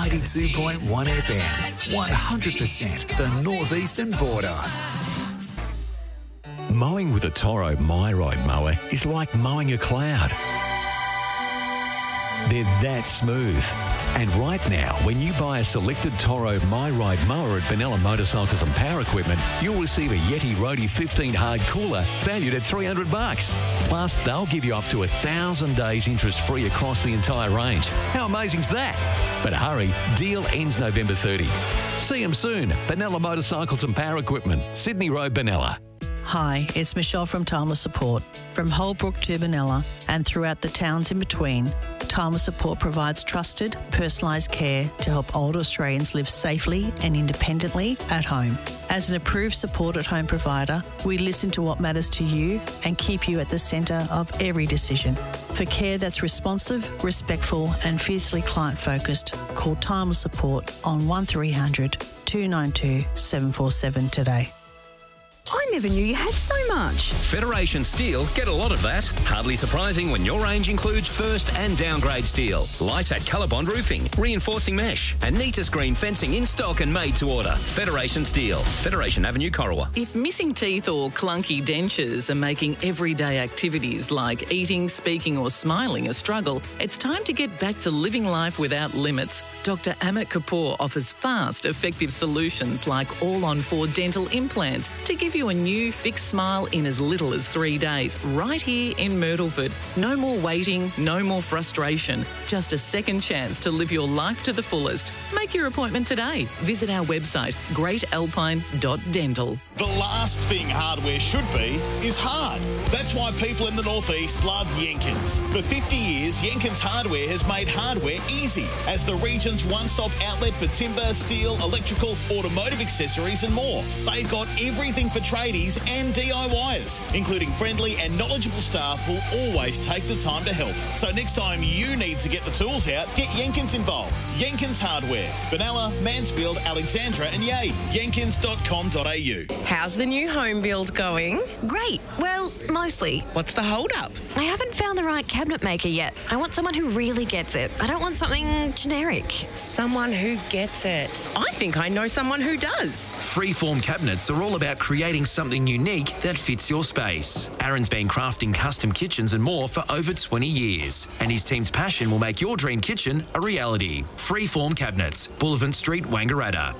92.1 FM, 100% the northeastern border. Mowing with a Toro MyRide mower is like mowing a cloud. They're that smooth. And right now, when you buy a selected Toro MyRide mower at Benalla Motorcycles and Power Equipment, you'll receive a Yeti Roadie 15 hard cooler valued at $300. Plus, they'll give you up to 1,000 days interest-free across the entire range. How amazing's that? But hurry, deal ends November 30. See them soon. Benalla Motorcycles and Power Equipment, Sydney Road, Benalla. Hi, it's Michelle from Timeless Support. From Holbrook to Benalla and throughout the towns in between, Timeless Support provides trusted, personalised care to help older Australians live safely and independently at home. As an approved support at home provider, we listen to what matters to you and keep you at the centre of every decision. For care that's responsive, respectful and fiercely client-focused, call Timeless Support on 1300 292 747 today. I never knew you had so much. Federation Steel get a lot of that. Hardly surprising when your range includes first and downgrade steel, Lysat Colorbond roofing, reinforcing mesh, and Neatus green fencing in stock and made to order. Federation Steel, Federation Avenue, Corowa. If missing teeth or clunky dentures are making everyday activities like eating, speaking or smiling a struggle, it's time to get back to living life without limits. Dr. Amit Kapoor offers fast, effective solutions like all-on-4 dental implants to give you a new fixed smile in as little as 3 days, right here in Myrtleford. No more waiting, no more frustration. Just a second chance to live your life to the fullest. Make your appointment today. Visit our website, greatalpine.dental. The last thing hardware should be is hard. That's why people in the northeast love Jenkins. For 50 years, Jenkins Hardware has made hardware easy as the region's one-stop outlet for timber, steel, electrical, automotive accessories and more. They've got everything for tradies and DIYers, including friendly and knowledgeable staff who'll always take the time to help. So next time you need to get the tools out, get Jenkins involved. Jenkins Hardware, Benalla, Mansfield, Alexandra and Yea. Jenkins.com.au. How's the new home build going? Great. Well, mostly. What's the hold-up? I haven't found the right cabinet maker yet. I want someone who really gets it. I don't want something generic. Someone who gets it. I think I know someone who does. Freeform cabinets are all about creating something unique that fits your space. Aaron's been crafting custom kitchens and more for over 20 years, and his team's passion will make your dream kitchen a reality. Freeform Cabinets, Bullivant Street, Wangaratta.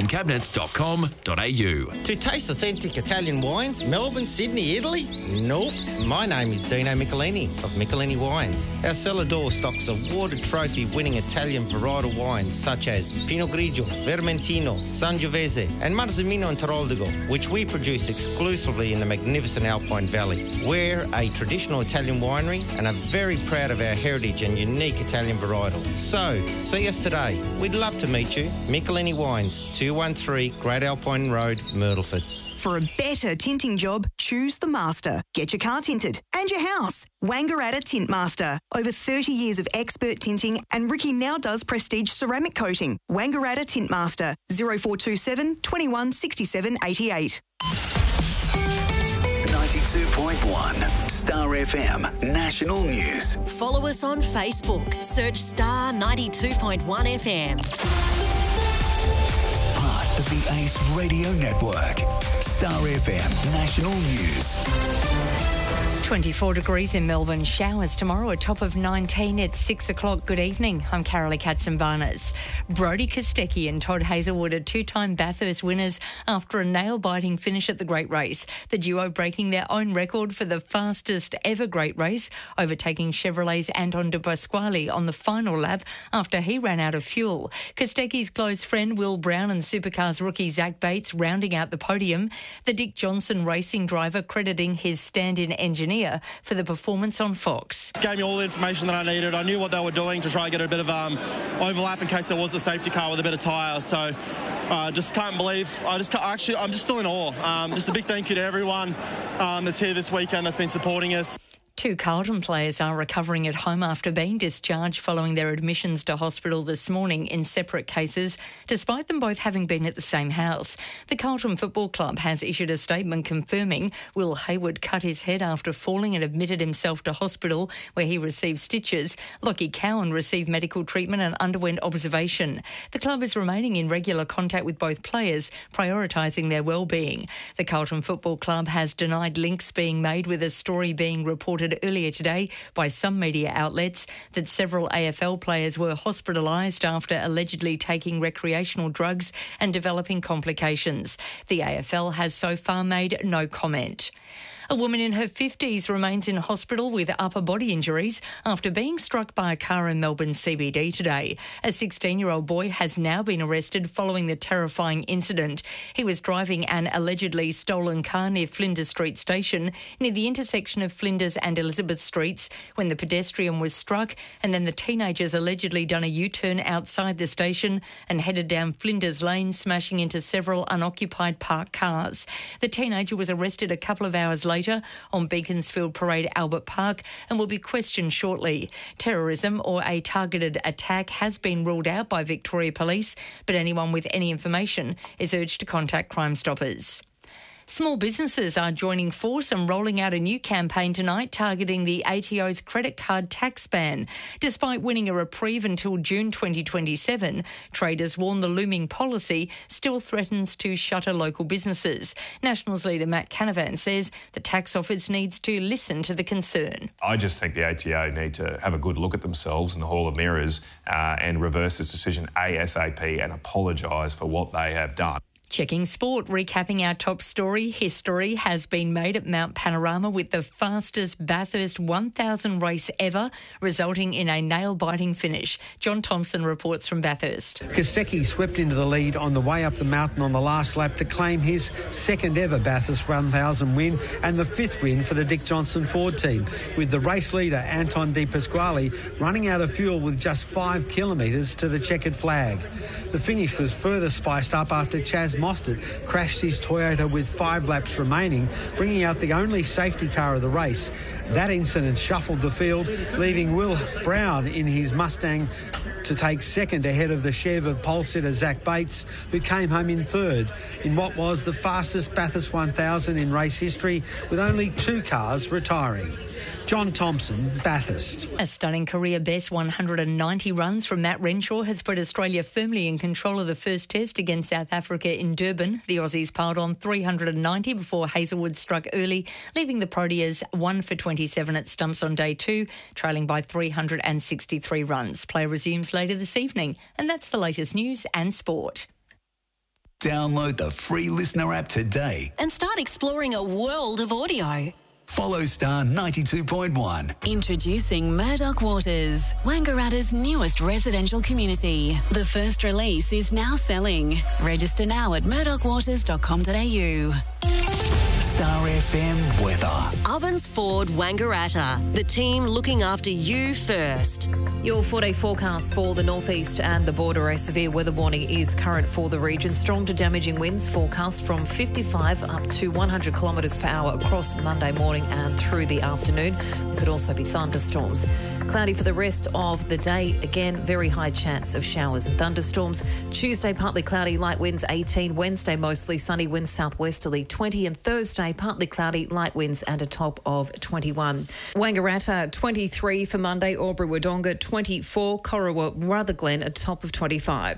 freeformcabinets.com.au. To taste authentic Italian wines, Melbourne, Sydney, Italy? Nope. My name is Dino Michelini of Michelini Wines. Our cellar door stocks awarded trophy-winning Italian varietal wines such as Pinot Grigio, Vermentino, Sangiovese and Marzemino and Taroldigo, which we produce exclusively in the magnificent Alpine Valley. We're a traditional Italian winery and are very proud of our heritage and unique Italian varietal. So, see us today. We'd love to meet you. Michelini Wines, 213 Great Alpine Road, Myrtleford. For a better tinting job, choose the master. Get your car tinted and your house. Wangaratta Tint Master. Over 30 years of expert tinting, and Ricky now does prestige ceramic coating. Wangaratta Tint Master. 0427 21 67 88. 92.1 Star FM National News. Follow us on Facebook. Search Star 92.1 FM. Part of the Ace Radio Network. Star FM National News. 24 degrees in Melbourne. Showers tomorrow, a top of 19 at 6 o'clock. Good evening. I'm Carolee Katzenbarnes. Brodie Kostecki and Todd Hazelwood are two-time Bathurst winners after a nail-biting finish at the Great Race. The duo breaking their own record for the fastest ever Great Race, overtaking Chevrolet's Anton de Pasquale on the final lap after he ran out of fuel. Kostecki's close friend Will Brown and Supercars rookie Zach Bates rounding out the podium. The Dick Johnson racing driver crediting his stand-in engineer for the performance on Fox. Gave me all the information that I needed. I knew what they were doing to try and get a bit of overlap in case there was a safety car with a bit of tyre. So just can't believe. I'm just still in awe. Just a big thank you to everyone that's here this weekend that's been supporting us. Two Carlton players are recovering at home after being discharged following their admissions to hospital this morning in separate cases, despite them both having been at the same house. The Carlton Football Club has issued a statement confirming Will Hayward cut his head after falling and admitted himself to hospital where he received stitches. Lockie Cowan received medical treatment and underwent observation. The club is remaining in regular contact with both players, prioritising their well-being. The Carlton Football Club has denied links being made with a story being reported earlier today by some media outlets that several AFL players were hospitalised after allegedly taking recreational drugs and developing complications. The AFL has so far made no comment. A woman in her 50s remains in hospital with upper body injuries after being struck by a car in Melbourne CBD today. A 16-year-old boy has now been arrested following the terrifying incident. He was driving an allegedly stolen car near Flinders Street Station, near the intersection of Flinders and Elizabeth Streets, when the pedestrian was struck, and then the teenagers allegedly done a U-turn outside the station and headed down Flinders Lane, smashing into several unoccupied parked cars. The teenager was arrested a couple of hours later on Beaconsfield Parade Albert Park and will be questioned shortly. Terrorism or a targeted attack has been ruled out by Victoria Police, but anyone with any information is urged to contact Crime Stoppers. Small businesses are joining force and rolling out a new campaign tonight targeting the ATO's credit card tax ban. Despite winning a reprieve until June 2027, traders warn the looming policy still threatens to shutter local businesses. Nationals leader Matt Canavan says the tax office needs to listen to the concern. I just think the ATO need to have a good look at themselves in the Hall of Mirrors and reverse this decision ASAP and apologise for what they have done. Checking sport, recapping our top story, history has been made at Mount Panorama with the fastest Bathurst 1000 race ever, resulting in a nail-biting finish. John Thompson reports from Bathurst. Kostecki swept into the lead on the way up the mountain on the last lap to claim his second ever Bathurst 1000 win and the fifth win for the Dick Johnson Ford team, with the race leader Anton De Pasquale running out of fuel with just 5 kilometres to the checkered flag. The finish was further spiced up after Chaz Mostert crashed his Toyota with 5 laps remaining, bringing out the only safety car of the race. That incident shuffled the field, leaving Will Brown in his Mustang to take second ahead of the Chev of pole sitter Zach Bates, who came home in third in what was the fastest Bathurst 1000 in race history, with only 2 cars retiring. John Thompson, Bathurst. A stunning career best 190 runs from Matt Renshaw has put Australia firmly in control of the first test against South Africa in Durban. The Aussies piled on 390 before Hazelwood struck early, leaving the Proteas 1 for 27 at stumps on day 2, trailing by 363 runs. Play resumes later this evening, and that's the latest news and sport. Download the free Listener app today and start exploring a world of audio. Follow Star 92.1. Introducing Murdoch Waters, Wangaratta's newest residential community. The first release is now selling. Register now at murdochwaters.com.au. Star FM weather. Ovens Ford Wangaratta, the team looking after you first. Your 4-day forecast for the northeast and the border. A severe weather warning is current for the region. Strong to damaging winds forecast from 55 up to 100 kilometres per hour across Monday morning and through the afternoon. There could also be thunderstorms. Cloudy for the rest of the day. Again, very high chance of showers and thunderstorms. Tuesday, partly cloudy, light winds 18. Wednesday, mostly sunny, winds southwesterly 20. And Thursday, partly cloudy, light winds and a top of 21. Wangaratta 23 for Monday. Albury Wodonga 24. Corowa Rutherglen a top of 25.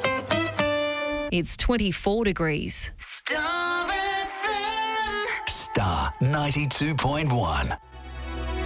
It's 24 degrees. Star 92.1.